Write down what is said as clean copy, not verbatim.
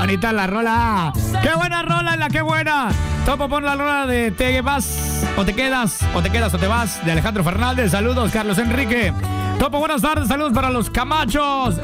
bonita la rola. ¡Qué buena rola qué buena! Topo, pon la rola de Te vas o te quedas, o te quedas o te vas, de Alejandro Fernández. Saludos, Carlos Enrique. Topo, buenas tardes, saludos para los Camachos.